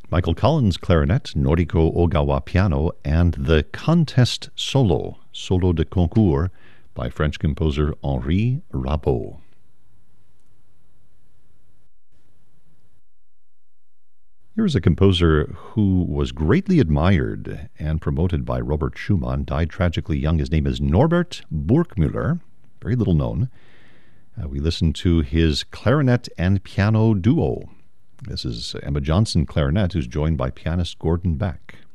Michael Collins clarinet, Noriko Ogawa piano, and the Contest Solo, Solo de Concours, by French composer Henri Rabaud. Here's a composer who was greatly admired and promoted by Robert Schumann, died tragically young. His name is Norbert Burgmüller, very little known. We listen to his clarinet and piano duo. This is Emma Johnson clarinet, who's joined by pianist Gordon Beck.